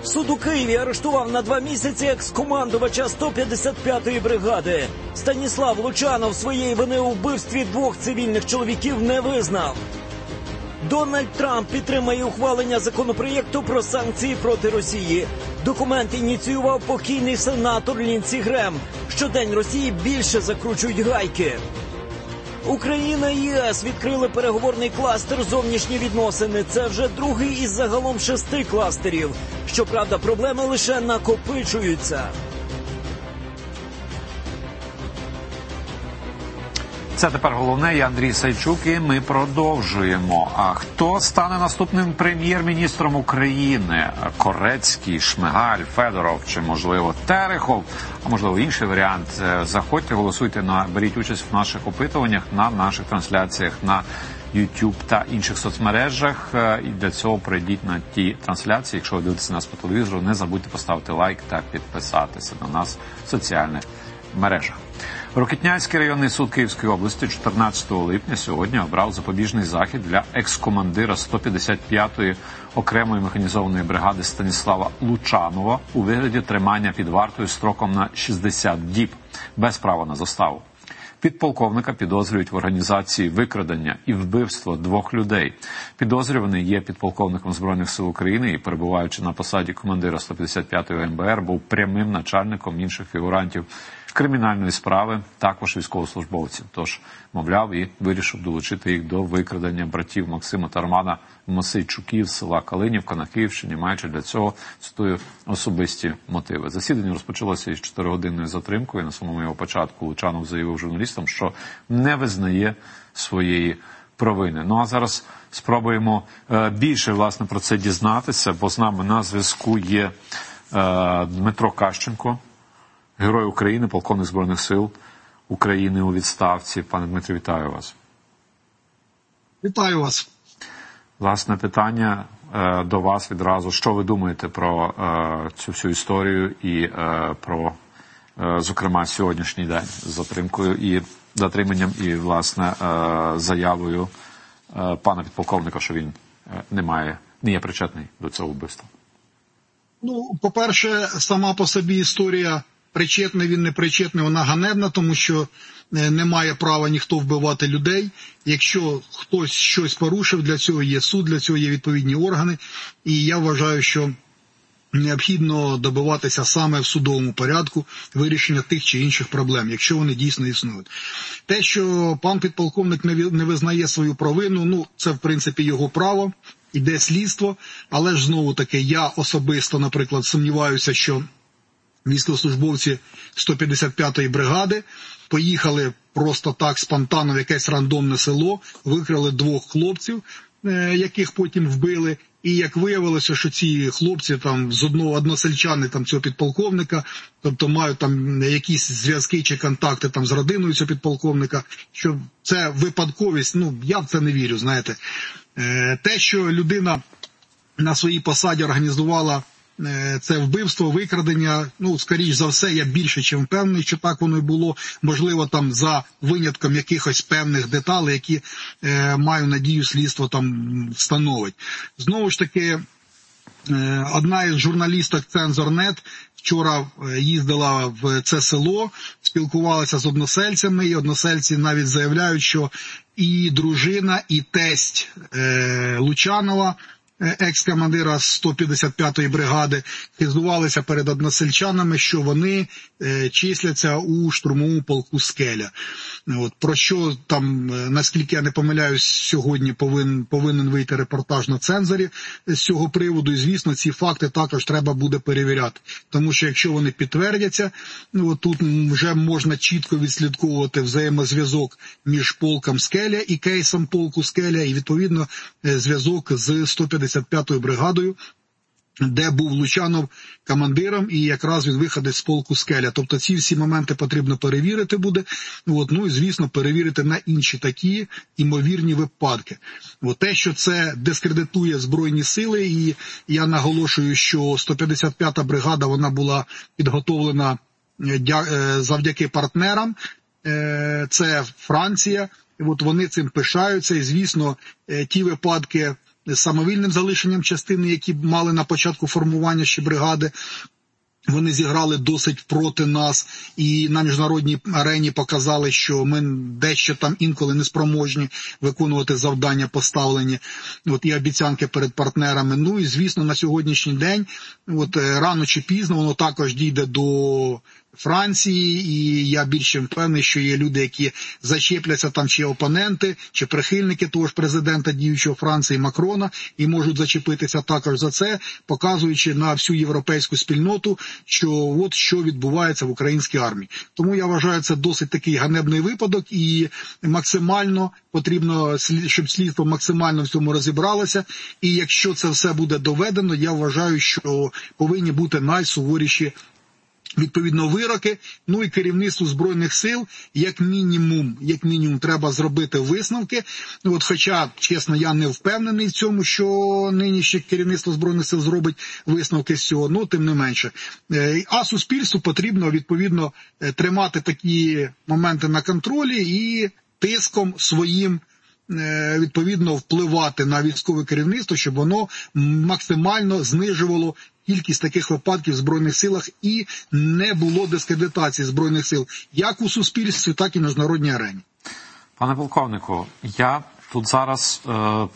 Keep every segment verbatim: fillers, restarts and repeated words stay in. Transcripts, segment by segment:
Суд у Києві арештував на два місяці екс-командувача сто п'ятдесят п'ятої бригади. Станіслав Лучанов своєї вини у вбивстві двох цивільних чоловіків не визнав. Дональд Трамп підтримає ухвалення законопроєкту про санкції проти Росії. Документ ініціював покійний сенатор Лінсі Грем. Щодень Росії більше закручують гайки. Україна і ЄС відкрили переговорний кластер «Зовнішні відносини». Це вже другий із загалом шести кластерів. Щоправда, проблеми лише накопичуються. Це тепер головне. Я Андрій Сайчук, і ми продовжуємо. А хто стане наступним прем'єр-міністром України? Корецький, Шмигаль, Федоров чи, можливо, Терехов? А можливо, інший варіант. Заходьте, голосуйте, на, беріть участь в наших опитуваннях, на наших трансляціях на YouTube та інших соцмережах. І для цього прийдіть на ті трансляції. Якщо ви дивитеся нас по телевізору, не забудьте поставити лайк та підписатися на нас в соціальних мережах. Рокитнянський районний суд Київської області чотирнадцятого липня сьогодні обрав запобіжний захід для екс-командира сто п'ятдесят п'ятої окремої механізованої бригади Станіслава Лучанова у вигляді тримання під вартою строком на шістдесят діб, без права на заставу. Підполковника підозрюють в організації викрадення і вбивства двох людей. Підозрюваний є підполковником Збройних сил України і, перебуваючи на посаді командира сто п'ятдесят п'ятої ем бе ер, був прямим начальником інших фігурантів кримінальної справи, також військовослужбовців. Тож, мовляв, і вирішив долучити їх до викрадення братів Максима та Романа Мосейчуків з села Калинівка на Київщині, маючи для цього, цитую, особисті мотиви. Засідання розпочалося із чотиригодинною затримкою. На самому його початку Лучанов заявив журналістам, що не визнає своєї провини. Ну а зараз спробуємо е, більше, власне, про це дізнатися, бо з нами на зв'язку є е, Дмитро Кащенко, Герой України, полковник Збройних сил України у відставці. Пане Дмитре, вітаю вас. Вітаю вас. Власне, питання е, до вас відразу. Що ви думаєте про е, цю всю історію і е, про, е, зокрема, сьогоднішній день з затримкою і затриманням і, власне, е, заявою е, пана підполковника, що він е, не має, не є причетний до цього вбивства? Ну, по-перше, сама по собі історія причетний, він не причетний, вона ганебна, тому що не має права ніхто вбивати людей. Якщо хтось щось порушив, для цього є суд, для цього є відповідні органи. І я вважаю, що необхідно добиватися саме в судовому порядку вирішення тих чи інших проблем, якщо вони дійсно існують. Те, що пан підполковник не визнає свою провину, ну, це, в принципі, його право, іде слідство. Але ж, знову-таки, я особисто, наприклад, сумніваюся, що військовослужбовці сто п'ятдесят п'ятої бригади поїхали просто так спонтанно в якесь рандомне село, викрали двох хлопців, яких потім вбили. І як виявилося, що ці хлопці там з одного односельчани там цього підполковника, тобто мають там якісь зв'язки чи контакти там з родиною цього підполковника, що це випадковість, ну я в це не вірю, знаєте. Те, що людина на своїй посаді організувала це вбивство, викрадення, ну, скоріш за все, я більше чим впевнений, що так воно і було. Можливо, там за винятком якихось певних деталей, які, е, маю надію, слідство там встановить. Знову ж таки, е, одна із журналісток Цензорнет вчора їздила в це село, спілкувалася з односельцями, і односельці навіть заявляють, що і дружина, і тесть е, Лучанова, екс-командира сто п'ятдесят п'ятої бригади, хизувалися перед односельчанами, що вони е, числяться у штурмовому полку «Скеля». От, про що там, наскільки я не помиляюсь, сьогодні повинен, повинен вийти репортаж на Цензорі з цього приводу. І, звісно, ці факти також треба буде перевіряти. Тому що якщо вони підтвердяться, ну, тут вже можна чітко відслідковувати взаємозв'язок між полком «Скеля» і кейсом полку «Скеля», і, відповідно, зв'язок з сто п'ятдесят п'ятою бригадою, де був Лучанов командиром, і якраз він виходить з полку «Скеля». Тобто ці всі моменти потрібно перевірити буде. От, ну і, звісно, перевірити на інші такі імовірні випадки. От, те, що це дискредитує Збройні сили, і я наголошую, що сто п'ятдесят п'ята бригада, вона була підготовлена завдяки партнерам. Це Франція. От вони цим пишаються, і, звісно, ті випадки з самовільним залишенням частини, які мали на початку формування ще бригади. Вони зіграли досить проти нас і на міжнародній арені показали, що ми дещо там інколи не спроможні виконувати завдання поставлені, от, і обіцянки перед партнерами. Ну і, звісно, на сьогоднішній день, от, рано чи пізно, воно також дійде до Франції, і я більше впевнений, що є люди, які зачепляться там, чи опоненти, чи прихильники того ж президента діючого Франції Макрона, і можуть зачепитися також за це, показуючи на всю європейську спільноту, що от що відбувається в українській армії. Тому я вважаю, це досить такий ганебний випадок, і максимально потрібно, щоб слідство максимально в цьому розібралося, і якщо це все буде доведено, я вважаю, що повинні бути найсуворіші відповідно вироки, ну і керівництву Збройних сил, як мінімум, як мінімум треба зробити висновки. От, хоча, чесно, я не впевнений в цьому, що нинішнє керівництво Збройних сил зробить висновки з цього, ну тим не менше. А суспільству потрібно відповідно тримати такі моменти на контролі і тиском своїм відповідно впливати на військове керівництво, щоб воно максимально знижувало кількість таких випадків в Збройних силах і не було дискредитації Збройних сил як у суспільстві, так і на міжнародній арені. Пане полковнику, я тут зараз е,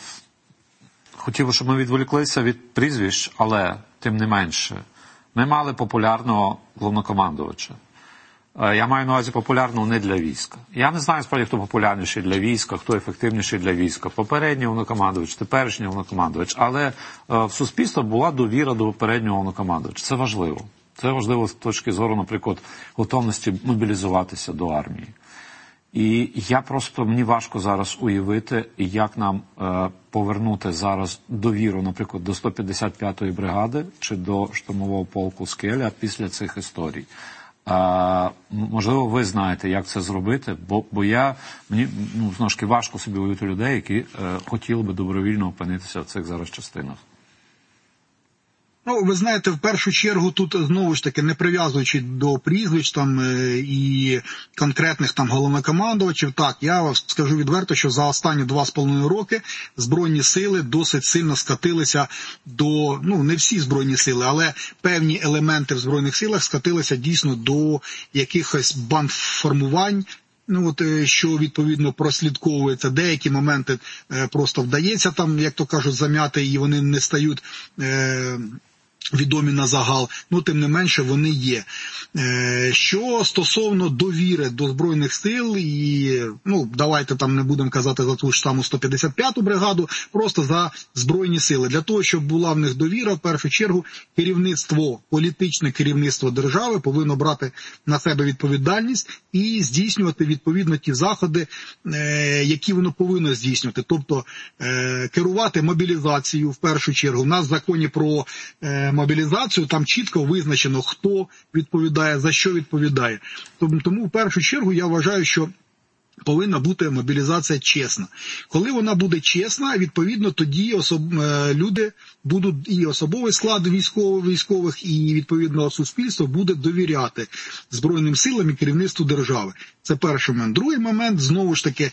хотів, щоб ми відволіклися від прізвищ, але тим не менше, ми мали популярного головнокомандувача. Я маю на увазі популярного не для війська. Я не знаю, справді, хто популярніший для війська, хто ефективніший для війська. Попередній головнокомандувач, теперішній головнокомандувач. Але в суспільстві була довіра до попереднього головнокомандувача. Це важливо. Це важливо з точки зору, наприклад, готовності мобілізуватися до армії. І я просто, мені важко зараз уявити, як нам е, повернути зараз довіру, наприклад, до сто п'ятдесят п'ятої бригади чи до штурмового полку «Скеля» після цих історій. А, можливо, ви знаєте, як це зробити, бо, бо я, мені ну, знову ж таки важко собі уявити людей, які е, хотіли би добровільно опинитися в цих зараз частинах. Ну, ви знаєте, в першу чергу тут, знову ж таки, не прив'язуючи до прізвищ там і конкретних там головнокомандувачів, так, я вам скажу відверто, що за останні два з половиною роки Збройні сили досить сильно скатилися до, ну, не всі Збройні сили, але певні елементи в Збройних силах скатилися дійсно до якихось бандформувань, ну, от, що, відповідно, прослідковується. Деякі моменти е, просто вдається там, як то кажуть, зам'яти, і вони не стають е, відомі на загал, ну, тим не менше, вони є. Е, що стосовно довіри до Збройних сил, і, ну, давайте там не будемо казати за ту ж саму сто п'ятдесят п'яту бригаду, просто за Збройні сили. Для того, щоб була в них довіра, в першу чергу, керівництво, політичне керівництво держави повинно брати на себе відповідальність і здійснювати, відповідно, ті заходи, е, які воно повинно здійснювати. Тобто, е, керувати мобілізацією, в першу чергу. У нас в законі про е, мобілізацію, там чітко визначено, хто відповідає, за що відповідає. Тому, тому в першу чергу я вважаю, що повинна бути мобілізація чесна. Коли вона буде чесна, відповідно, тоді особ... люди будуть, і особовий склад військових, військових, і, відповідно, суспільство буде довіряти Збройним силам і керівництву держави. Це перший момент. Другий момент, знову ж таки,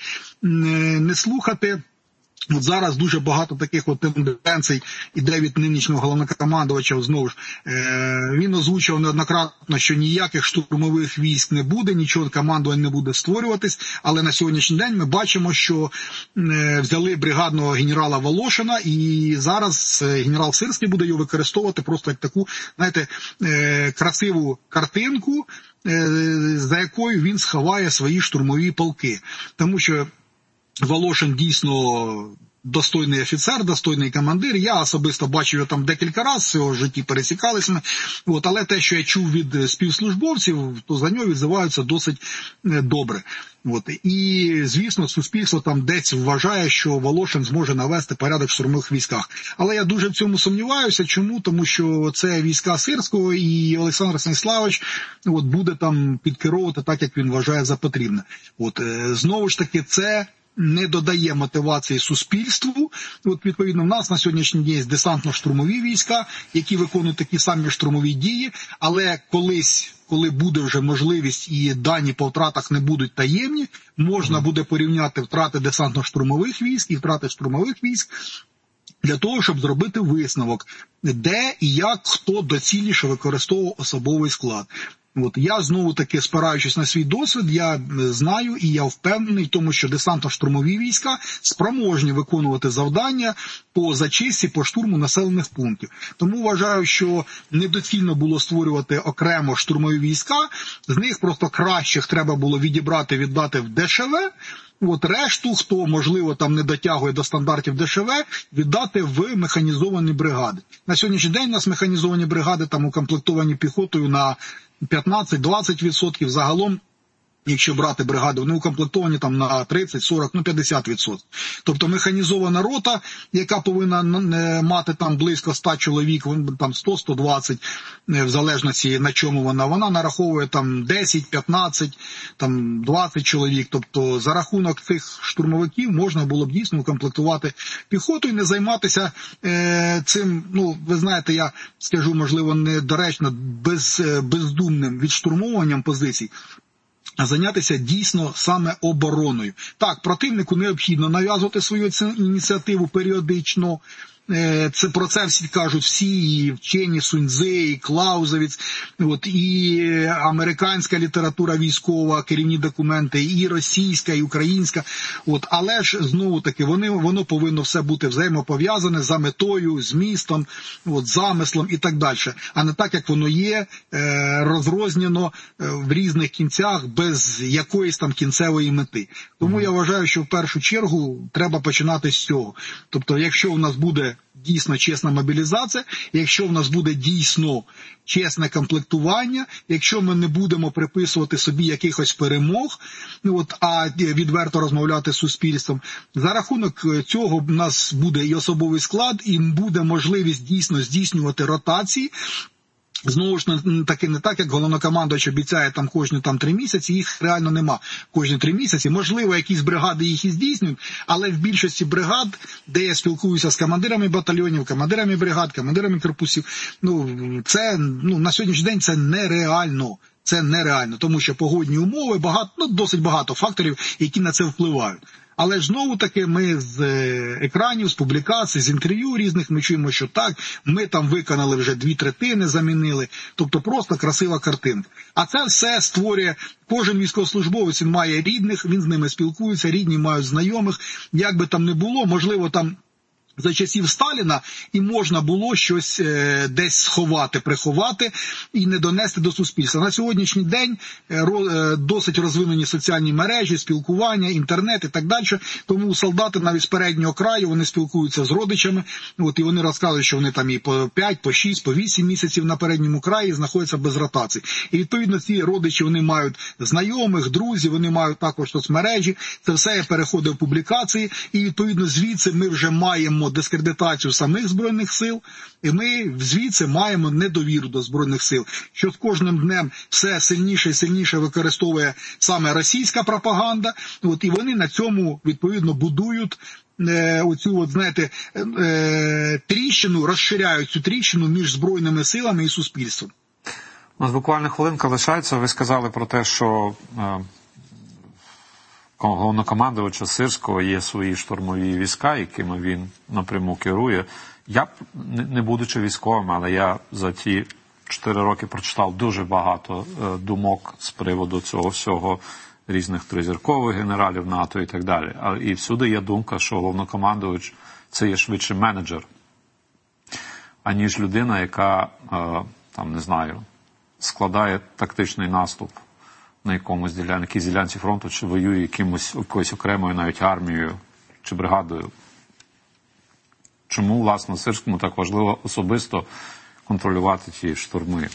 не слухати. От зараз дуже багато таких от тенденцій іде від нинішнього головнокомандувача, знову ж, е, він озвучив неоднократно, що ніяких штурмових військ не буде, нічого командування не буде створюватись, але на сьогоднішній день ми бачимо, що е, взяли бригадного генерала Волошина, і зараз генерал Сирський буде його використовувати просто як таку, знаєте, е, красиву картинку, е, за якою він сховає свої штурмові полки. Тому що Волошин дійсно достойний офіцер, достойний командир. Я особисто бачив його там декілька разів, в його житті пересікалися ми. От, але те, що я чув від співслужбовців, то за нього відзиваються досить добре. От. І, звісно, суспільство там десь вважає, що Волошин зможе навести порядок в штурмових військах. Але я дуже в цьому сумніваюся. Чому? Тому що це війська Сирського, і Олександр Станіславович от, буде там підкеровувати так, як він вважає за потрібне. От, знову ж таки, це не додає мотивації суспільству. От, відповідно, в нас на сьогоднішній день є десантно-штурмові війська, які виконують такі самі штурмові дії, але колись, коли буде вже можливість і дані по втратах не будуть таємні, можна буде порівняти втрати десантно-штурмових військ і втрати штурмових військ. для того, щоб зробити висновок, де і як хто доцільніше використовував особовий склад. От я знову-таки, спираючись на свій досвід, я знаю і я впевнений в тому, що десантно-штурмові війська спроможні виконувати завдання по зачистці, по штурму населених пунктів. Тому вважаю, що недоцільно було створювати окремо штурмові війська, з них просто кращих треба було відібрати, віддати в ДШВ, от решту, хто, можливо, там не дотягує до стандартів ДШВ, віддати в механізовані бригади. На сьогоднішній день у нас механізовані бригади там укомплектовані піхотою на п'ятнадцять-двадцять відсотків, загалом, якщо брати бригади, вони укомплектовані там на тридцять, сорок, ну п'ятдесят відсотків. Тобто механізована рота, яка повинна мати там близько ста чоловік, там сто - сто двадцять, в залежності на чому вона, вона нараховує там десять, п'ятнадцять, там двадцять чоловік. Тобто за рахунок цих штурмовиків можна було б дійсно укомплектувати піхоту і не займатися е, цим, ну ви знаєте, я скажу, можливо, недоречно, без, бездумним відштурмовуванням позицій, а зайнятися дійсно саме обороною. Так, противнику необхідно нав'язувати свою ініціативу періодично. Це про це всі кажуть, всі, і вчені Суньцзи, і Клаузевіц, от, і американська література військова, керівні документи, і російська, і українська. От, але ж, знову-таки, вони, воно повинно все бути взаємопов'язане за метою, змістом, от, замислом і так далі. А не так, як воно є, розрознено в різних кінцях, без якоїсь там кінцевої мети. Тому я вважаю, що в першу чергу треба починати з цього. Тобто, якщо у нас буде дійсно чесна мобілізація, якщо в нас буде дійсно чесне комплектування, якщо ми не будемо приписувати собі якихось перемог, от, а відверто розмовляти з суспільством, за рахунок цього в нас буде і особовий склад, і буде можливість дійсно здійснювати ротації. Знову ж таки, не так, як головнокомандувач обіцяє там кожні там три місяці, їх реально нема кожні три місяці. Можливо, якісь бригади їх і здійснюють, але в більшості бригад, де я спілкуюся з командирами батальйонів, командирами бригад, командирами корпусів, ну, це, ну, на сьогоднішній день це нереально. Це нереально, тому що погодні умови, багато, ну, досить багато факторів, які на це впливають. Але ж знову-таки ми з екранів, з публікацій, з інтерв'ю різних ми чуємо, що так, ми там виконали вже дві третини, замінили. Тобто просто красива картинка. А це все створює, кожен військовослужбовець, він має рідних, він з ними спілкується, рідні мають знайомих. Як би там не було, можливо, там за часів Сталіна і можна було щось е, десь сховати, приховати і не донести до суспільства. На сьогоднішній день е, ро, досить розвинені соціальні мережі, спілкування, інтернет і так далі. Тому солдати навіть з переднього краю, вони спілкуються з родичами, от, і вони розказують, що вони там і по п'ять, по шість, по вісім місяців на передньому краї знаходяться без ротацій. І відповідно ці родичі, вони мають знайомих, друзів, вони мають також соцмережі. Це все переходить в публікації і відповідно звідси ми вже маємо дискредитацію самих Збройних сил, і ми звідси маємо недовіру до Збройних сил, що з кожним днем все сильніше і сильніше використовує саме російська пропаганда, от, і вони на цьому, відповідно, будують е, оцю, от, знаєте, е, тріщину, розширяють цю тріщину між Збройними силами і суспільством. У нас буквально хвилинка лишається. Ви сказали про те, що е, головнокомандувача Сирського є свої штурмові війська, якими він напряму керує. Я, не будучи військовим, але я за ті чотири роки прочитав дуже багато думок з приводу цього всього, різних тризіркових генералів НАТО і так далі. І всюди є думка, що головнокомандувач – це є швидше менеджер, аніж людина, яка, там, не знаю, складає тактичний наступ на якомусь ділянці, якійсь ділянці фронту, чи воює якимось, якоюсь окремою навіть армією чи бригадою. Чому, власне, Сирському так важливо особисто контролювати ті штурми?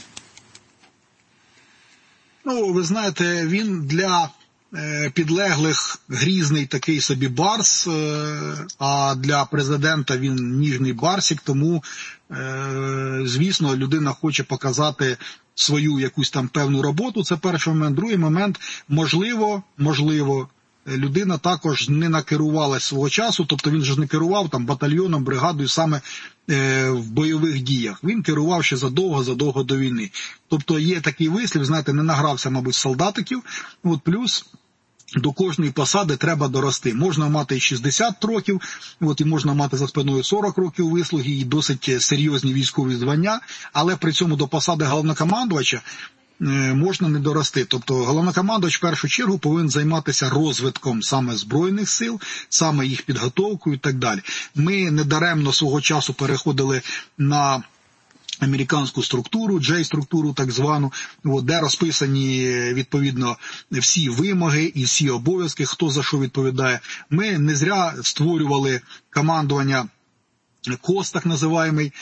Ну, ви знаєте, він для е, підлеглих грізний такий собі барс, е, а для президента він ніжний барсик, тому, е, звісно, людина хоче показати свою якусь там певну роботу, це перший момент. Другий момент, можливо, можливо, людина також не накерувалась свого часу, тобто він ж не керував там батальйоном, бригадою саме е, в бойових діях. Він керував ще задовго-задовго до війни. Тобто є такий вислів, знаєте, не награвся, мабуть, солдатиків. От плюс до кожної посади треба дорости. Можна мати і шістдесят років, от, і можна мати за спиною сорок років вислуги, і досить серйозні військові звання, але при цьому до посади головнокомандувача можна не дорости. Тобто головнокомандувач в першу чергу повинен займатися розвитком саме Збройних сил, саме їх підготовкою і так далі. Ми недаремно свого часу переходили на американську структуру, джей-структуру так звану, де розписані відповідно всі вимоги і всі обов'язки, хто за що відповідає. Ми не зря створювали командування КОС, так називаємий,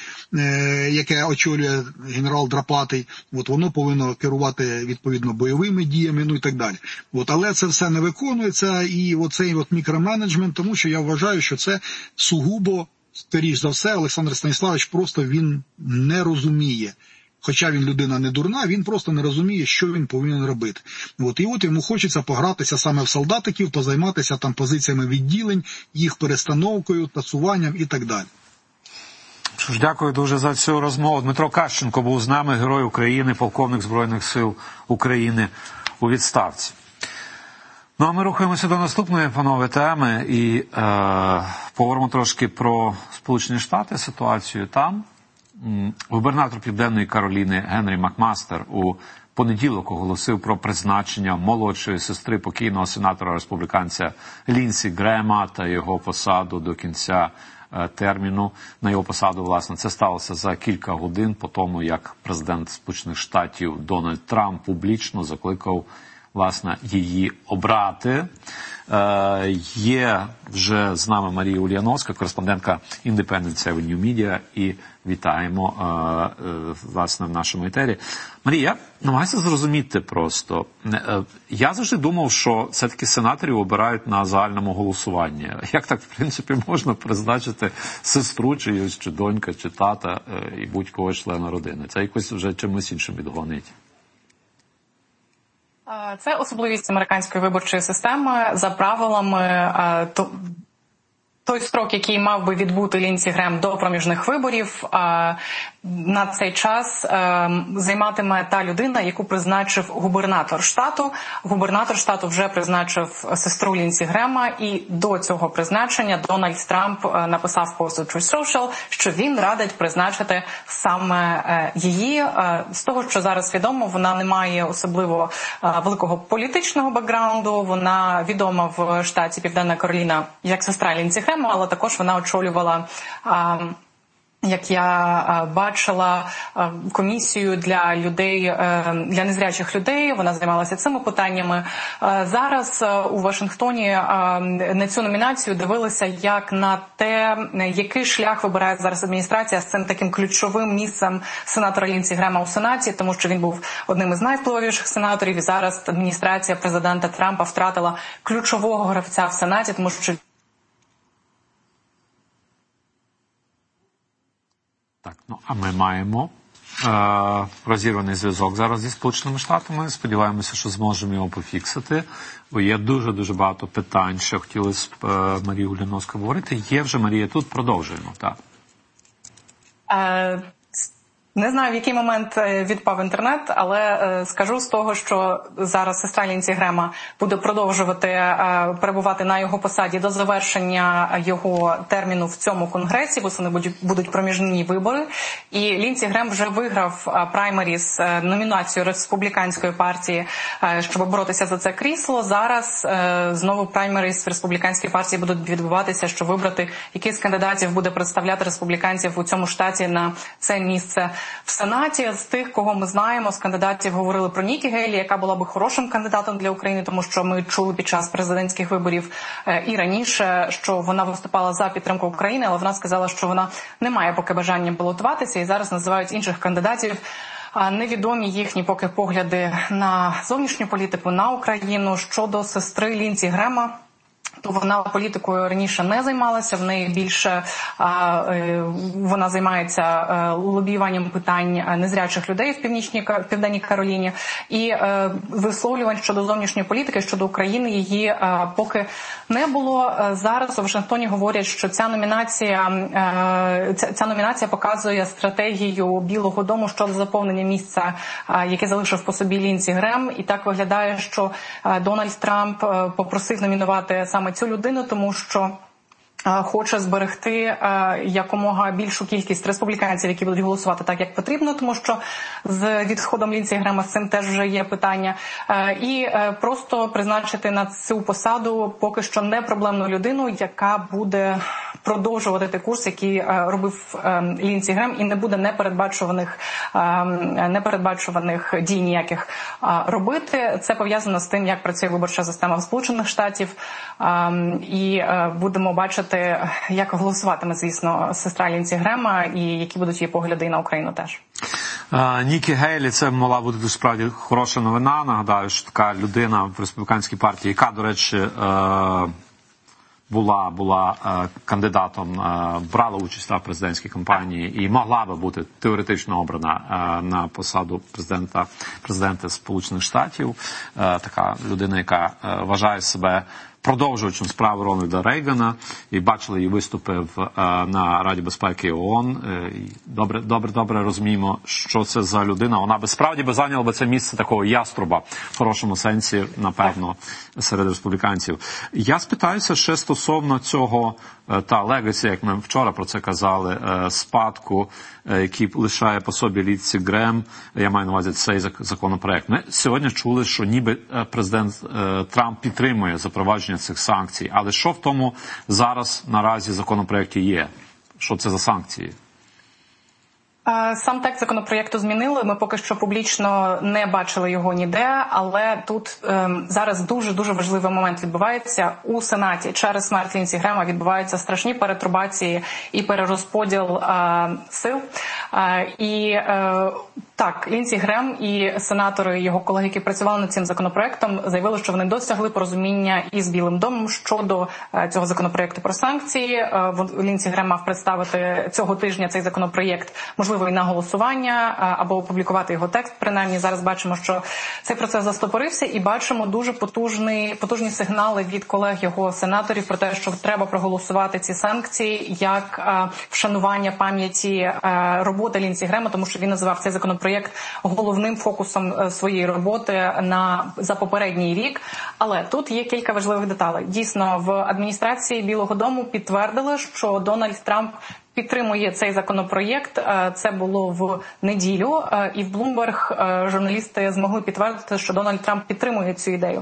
яке очолює генерал Драпатий. От воно повинно керувати відповідно бойовими діями, ну і так далі. От, але це все не виконується, і оцей от мікроменеджмент, тому що я вважаю, що це сугубо, скоріш за все, Олександр Станіславович просто він не розуміє. Хоча він людина не дурна, він просто не розуміє, що він повинен робити. От, і от йому хочеться погратися саме в солдатиків, позайматися там позиціями відділень, їх перестановкою, тасуванням і так далі. Що ж, дякую дуже за цю розмову. Дмитро Кащенко був з нами, Герой України, полковник Збройних сил України у відставці. Ну, а ми рухаємося до наступної, панове, теми і е, поговоримо трошки про Сполучені Штати, ситуацію там. Губернатор Південної Кароліни Генрі Макмастер у понеділок оголосив про призначення молодшої сестри покійного сенатора-республіканця Лінсі Грема та його посаду до кінця е, терміну. На його посаду, власне, це сталося за кілька годин по тому, як президент Сполучених Штатів Дональд Трамп публічно закликав, власне, її обрати. Е, є вже з нами Марія Ульяновська, кореспондентка Independent Avenue Media, і вітаємо, е, е, власне, в нашому етері. Марія, я намагаюся зрозуміти просто. Е, я завжди думав, що все-таки сенаторів обирають на загальному голосуванні. Як так, в принципі, можна призначити сестру чиюсь, чи донька, чи тата, е, і будь-кого члена родини? Це якось вже чимось іншим відгонить. Це особливість американської виборчої системи. За правилами, той строк, який мав би відбути Лінсі Грем до проміжних виборів, на цей час займатиме та людина, яку призначив губернатор штату. Губернатор штату вже призначив сестру Лінсі Грема, і до цього призначення Дональд Трамп написав в посту Truth Social, що він радить призначити саме її. З того, що зараз відомо, вона не має особливо великого політичного бекграунду, вона відома в штаті Південна Кароліна як сестра Лінсі Грема, але також вона очолювала, як я бачила, комісію для людей, для незрячих людей. Вона займалася цими питаннями. Зараз у Вашингтоні на цю номінацію дивилися як на те, який шлях вибирає зараз адміністрація з цим таким ключовим місцем сенатора Лінсі Грема у Сенаті, тому що він був одним із найвпливовіших сенаторів, і зараз адміністрація президента Трампа втратила ключового гравця в Сенаті, тому що Так, ну, а ми маємо е, розірваний зв'язок зараз зі Сполученими Штатами. Сподіваємося, що зможемо його пофіксити. Бо є дуже-дуже багато питань, що хотілося б е, Марії Ульяновській говорити. Є вже, Марія, тут продовжуємо, так? Е... Не знаю, в який момент відпав інтернет, але скажу з того, що зараз сестра Лінсі Грема буде продовжувати перебувати на його посаді до завершення його терміну в цьому конгресі, бо вони будуть проміжні вибори. І Лінсі Грем вже виграв праймеріс, номінацію республіканської партії, щоб боротися за це крісло. Зараз знову праймеріс в республіканській партії будуть відбуватися, щоб вибрати, який з кандидатів буде представляти республіканців у цьому штаті на це місце в Сенаті. З тих, кого ми знаємо, з кандидатів говорили про Нікі Гейлі, яка була би хорошим кандидатом для України, тому що ми чули під час президентських виборів і раніше, що вона виступала за підтримку України, але вона сказала, що вона не має поки бажання балотуватися, і зараз називають інших кандидатів. Невідомі їхні поки погляди на зовнішню політику, на Україну. Щодо сестри Лінсі Грема, то вона політикою раніше не займалася, в неї більше а, е, вона займається е, лобіюванням питань незрячих людей в північній в Південній Кароліні, і е, висловлювань щодо зовнішньої політики, щодо України її е, поки не було. Зараз у Вашингтоні говорять, що ця номінація е, ця, ця номінація показує стратегію Білого дому щодо заповнення місця, е, яке залишив по собі Ліндсі Грем, і так виглядає, що е, Дональд Трамп е, попросив номінувати саме цю людину, тому що хоче зберегти якомога більшу кількість республіканців, які будуть голосувати так, як потрібно, тому що з відходом Ліндсі Грема з цим теж вже є питання. І просто призначити на цю посаду поки що не проблемну людину, яка буде продовжувати той курс, який робив Ліндсі Грем, і не буде непередбачуваних, непередбачуваних дій ніяких робити. Це пов'язано з тим, як працює виборча система в Сполучених Штатів, і будемо бачити, як голосуватиме, звісно, сестра Ліндсі Грема і які будуть її погляди на Україну теж. Нікі Гейлі, це мала бути дуже справді хороша новина. Нагадаю, що така людина в республіканській партії, яка, до речі, була, була кандидатом, брала участь в президентській кампанії і могла би бути теоретично обрана на посаду президента, президента Сполучених Штатів. Така людина, яка вважає себе продовжувачем справи Рональда Рейгана, і бачили її виступи в, на Раді безпеки ООН. Добре, добре, добре розуміємо, що це за людина. Вона би справді би зайняла би це місце такого яструба, в хорошому сенсі, напевно, серед республіканців. Я спитаюся ще стосовно цього, та легасі, як ми вчора про це казали, спадку, який лишає по собі Ліндсі Грем, я маю на увазі цей законопроект. Ми сьогодні чули, що ніби президент Трамп підтримує запровадження цих санкцій, але що в тому зараз наразі законопроекті є? Що це за санкції? Сам текст законопроєкту змінили, ми поки що публічно не бачили його ніде, але тут е, зараз дуже-дуже важливий момент відбувається. У Сенаті через смерть Ліндсі Грема відбуваються страшні перетрубації і перерозподіл е, сил. Е, і е, так, Ліндсі Грем і сенатори, його колеги, які працювали над цим законопроектом, заявили, що вони досягли порозуміння із Білим домом щодо е, цього законопроекту про санкції. Е, Ліндсі Грем мав представити цього тижня цей законопроєкт, можливо, і на голосування, або опублікувати його текст. Принаймні, зараз бачимо, що цей процес застопорився, і бачимо дуже потужні, потужні сигнали від колег його сенаторів про те, що треба проголосувати ці санкції як а, вшанування пам'яті а, роботи Ліндсі Грема, тому що він називав цей законопроєкт головним фокусом своєї роботи на, за попередній рік. Але тут є кілька важливих деталей. Дійсно, в адміністрації Білого дому підтвердили, що Дональд Трамп підтримує цей законопроєкт. Це було в неділю, і в Bloomberg журналісти змогли підтвердити, що Дональд Трамп підтримує цю ідею.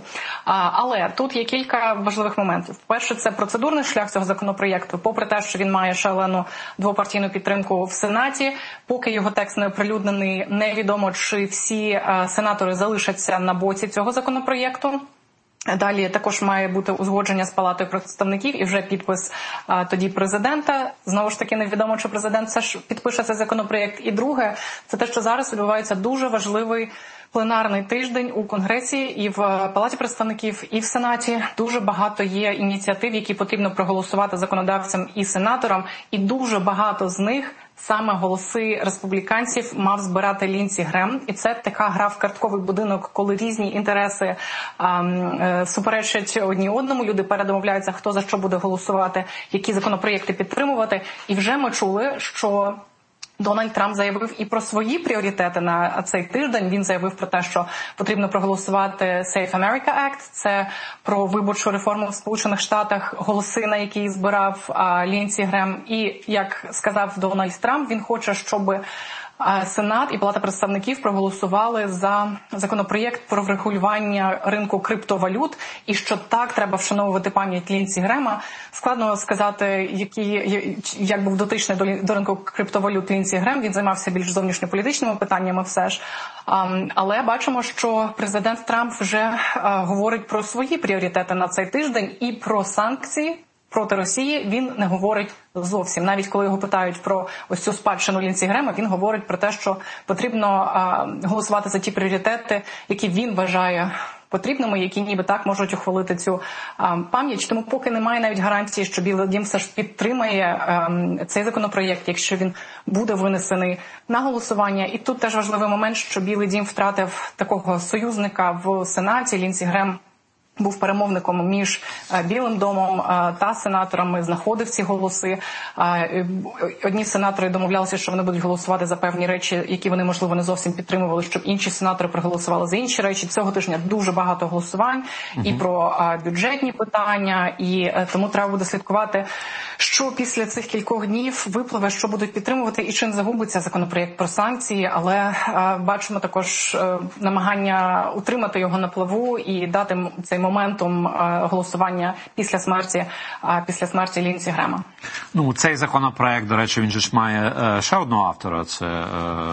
Але тут є кілька важливих моментів. Перше, це процедурний шлях цього законопроєкту. Попри те, що він має шалену двопартійну підтримку в Сенаті, поки його текст не оприлюднений, невідомо, чи всі сенатори залишаться на боці цього законопроєкту. Далі також має бути узгодження з Палатою представників і вже підпис а, тоді президента. Знову ж таки, невідомо, чи президент все ж підпише цей законопроєкт. І друге, це те, що зараз відбувається дуже важливий пленарний тиждень у Конгресі і в Палаті представників, і в Сенаті. Дуже багато є ініціатив, які потрібно проголосувати законодавцям і сенаторам, і дуже багато з них саме голоси республіканців мав збирати Ліндсі Грем. І це така гра в картковий будинок, коли різні інтереси а, е, суперечать одні одному, люди передомовляються, хто за що буде голосувати, які законопроєкти підтримувати. І вже ми чули, що Дональд Трамп заявив і про свої пріоритети на цей тиждень. Він заявив про те, що потрібно проголосувати Safe America Act. Це про виборчу реформу в Сполучених Штатах, голоси, на які збирав Ліндсі Грем. І, як сказав Дональд Трамп, він хоче, щоб Сенат і Палата представників проголосували за законопроєкт про врегулювання ринку криптовалют, і що так треба вшановувати пам'ять Ліндсі Грема. Складно сказати, який, як був дотичний до, до ринку криптовалют Ліндсі Грем. Він займався більш зовнішньополітичними питаннями все ж. Але бачимо, що президент Трамп вже говорить про свої пріоритети на цей тиждень і про санкції проти Росії він не говорить зовсім. Навіть коли його питають про ось цю спадщину Ліндсі Грема, він говорить про те, що потрібно а, голосувати за ті пріоритети, які він вважає потрібними, які ніби так можуть ухвалити цю а, пам'ять. Тому поки немає навіть гарантії, що Білий дім все ж підтримає а, цей законопроєкт, якщо він буде винесений на голосування. І тут теж важливий момент, що Білий дім втратив такого союзника в Сенаті. Лінсі Грем був перемовником між Білим домом та сенаторами, знаходив ці голоси. Одні сенатори домовлялися, що вони будуть голосувати за певні речі, які вони, можливо, не зовсім підтримували, щоб інші сенатори проголосували за інші речі. Цього тижня дуже багато голосувань uh-huh. і про бюджетні питання, і тому треба буде слідкувати, що після цих кількох днів випливе, що будуть підтримувати і чим загубиться законопроєкт про санкції, але бачимо також намагання утримати його на плаву і дати цей моментум голосування після смерті, після смерті Лінсі Грема. Ну, цей законопроект, до речі, він же ж має ще одного автора, це е,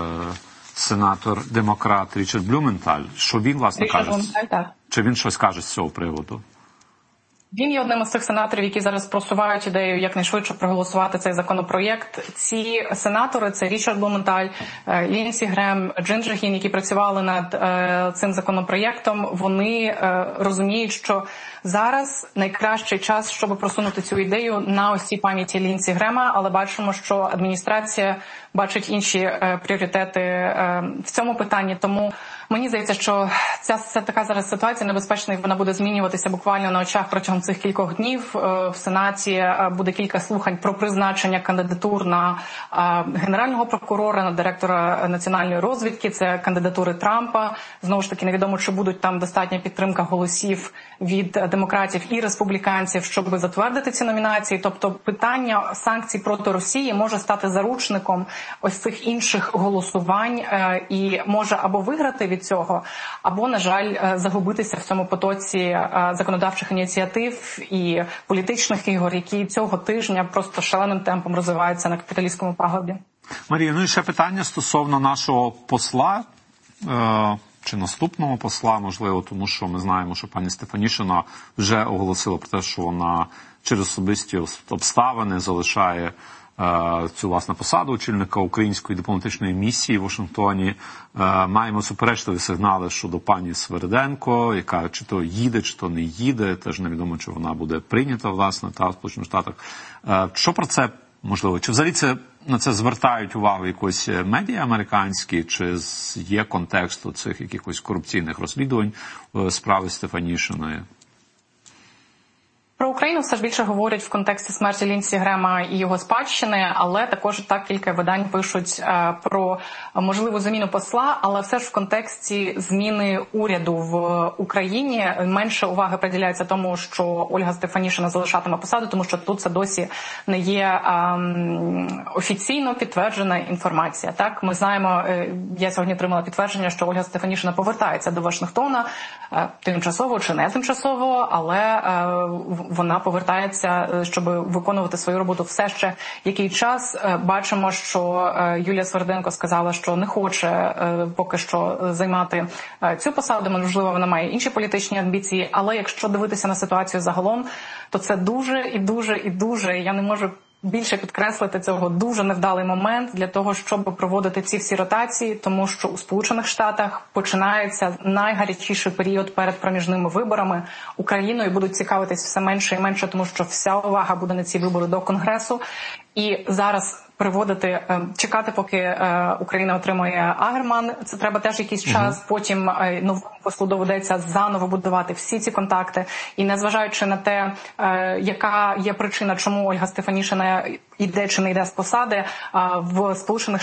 сенатор-демократ Річард Блюменталь. Що він, власне, Річард каже? Блюменталь, так. Чи він щось каже з цього приводу? Він є одним із тих сенаторів, які зараз просувають ідею якнайшвидше проголосувати цей законопроєкт. Ці сенатори – це Річард Блюменталь, Лінсі Грем, Джинджер Гін, які працювали над е, цим законопроєктом. Вони е, розуміють, що зараз найкращий час, щоб просунути цю ідею на ось цій пам'яті Лінсі Грема, але бачимо, що адміністрація бачить інші е, пріоритети е, в цьому питанні. Тому мені здається, що ця, ця така зараз ситуація небезпечна, і вона буде змінюватися буквально на очах протягом цих кількох днів. В Сенаті буде кілька слухань про призначення кандидатур на генерального прокурора, на директора національної розвідки. Це кандидатури Трампа. Знову ж таки, невідомо, чи будуть там достатня підтримка голосів від демократів і республіканців, щоб затвердити ці номінації. Тобто питання санкцій проти Росії може стати заручником ось цих інших голосувань і може або виграти від цього, або, на жаль, загубитися в цьому потоці законодавчих ініціатив і політичних ігор, які цього тижня просто шаленим темпом розвиваються на капіталістському пагорбі. Марія, ну і ще питання стосовно нашого посла, е- чи наступного посла, можливо, тому що ми знаємо, що пані Стефанішина вже оголосила про те, що вона через особисті обставини залишає цю, власне, посаду очільника української дипломатичної місії в Вашингтоні. Маємо суперечливі сигнали щодо пані Свериденко, яка чи то їде, чи то не їде. Теж невідомо, чи вона буде прийнята, власне, та в Сполучених Штатах. Що про це, можливо, чи взагалі це, на це звертають увагу якось медіа американські, чи є контекст у цих якихось корупційних розслідувань справи Стефанішиної? Про Україну все ж більше говорять в контексті смерті Лінсі Грема і його спадщини, але також так кілька видань пишуть е, про можливу заміну посла, але все ж в контексті зміни уряду в Україні менше уваги приділяється тому, що Ольга Стефанішина залишатиме посаду, тому що тут це досі не є е, офіційно підтверджена інформація. Так, ми знаємо, е, я сьогодні отримала підтвердження, що Ольга Стефанішина повертається до Вашингтона е, тимчасово чи не тимчасово, але е, вона повертається, щоб виконувати свою роботу все ще який час. Бачимо, що Юлія Свериденко сказала, що не хоче поки що займати цю посаду, можливо, вона має інші політичні амбіції, але якщо дивитися на ситуацію загалом, то це дуже і дуже і дуже, я не можу більше підкреслити цього, дуже невдалий момент для того, щоб проводити ці всі ротації, тому що у Сполучених Штатах починається найгарячіший період перед проміжними виборами. Україною будуть цікавитись все менше і менше, тому що вся увага буде на ці вибори до Конгресу. І зараз приводити, чекати, поки Україна отримує Агерман, це треба теж якийсь час, угу. Потім новому послу доведеться заново будувати всі ці контакти. І незважаючи на те, яка є причина, чому Ольга Стефанішина йде чи не йде з посади, в Сполучених